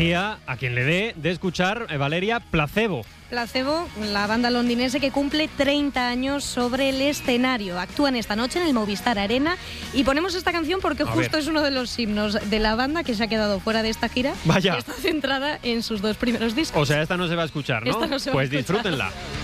día, a quien le dé, de escuchar, Valeria, Placebo. Placebo, la banda londinense que cumple 30 años sobre el escenario. Actúan esta noche en el Movistar Arena y ponemos esta canción porque justo es uno de los himnos de la banda que se ha quedado fuera de esta gira. Vaya. Que está centrada en sus 2 primeros discos. O sea, esta no se va a escuchar, ¿no? Esta no se va pues a escuchar. disfrútenla.